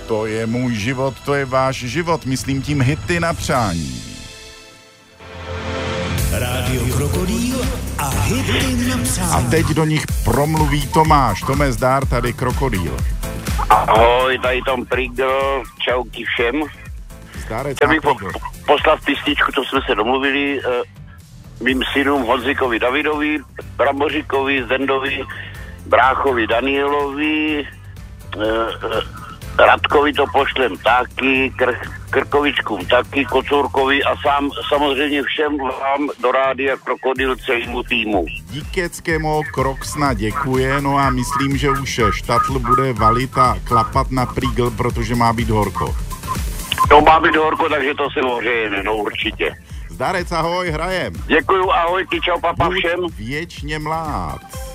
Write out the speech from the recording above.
To je můj život, to je váš život, myslím tím hity na přání. Rádio Krokodýl a hity na přání. A teď do nich promluví Tomáš. Tome, zdár, tady Krokodýl. Ahoj, tady Tom Prigl, čauky všem. Zdárec Chtěl bych Prigl. poslat písničku, co jsme se domluvili, mým synům Honzikovi Davidovi, Bramboříkovi, Zdendovi, bráchovi Danielovi, Radkovi to pošlem taky, Krkovičkům taky, Kocourkovi a samozřejmě všem vám do rádia Krokodýl celému týmu. Díkeckému Kroksna děkuje, no a myslím, že už štatl bude valit a klapat na Prigl, protože má být horko. To má být horko, takže to se ohřejeme, no určitě. Zdárec, ahoj, hrajem. Děkuju, ahoj, čau, papa Buď všem. věčně mlád.